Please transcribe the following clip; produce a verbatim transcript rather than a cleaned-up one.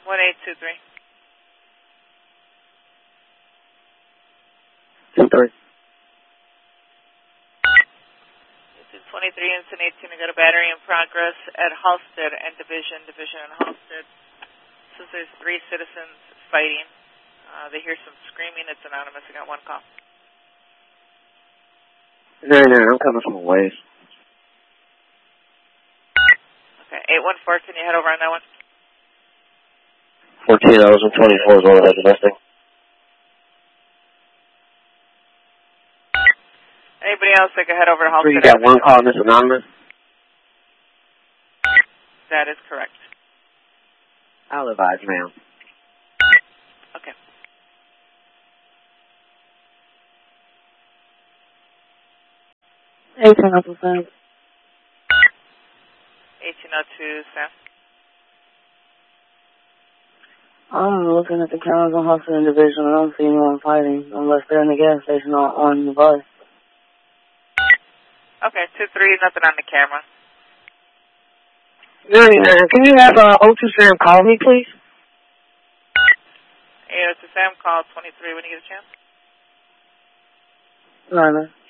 one eight two three. two three. twenty-three, Instant eighteen, I got a battery in progress at Halstead and Division, Division and Halstead. Says there's three citizens fighting. Uh, they hear some screaming. It's anonymous. I got one call. nine nine, I'm coming from a ways. Okay, eight one four, can you head over on that one? fourteen, I was in twenty-four as well as domestic. Anybody else that can head over to Halstead? So you got one call in this anonymous? That is correct. I'll advise, ma'am. Okay. eighteen oh two, Sam. eighteen oh two, Sam. I'm looking at the cameras on Halstead and Division. I don't see anyone fighting unless they're in the gas station or on the bus. Okay, two three, nothing on the camera. nine nine, can you have uh, O two Sam call me, please? eight oh two Sam, call twenty-three when you get a chance. Nine nine.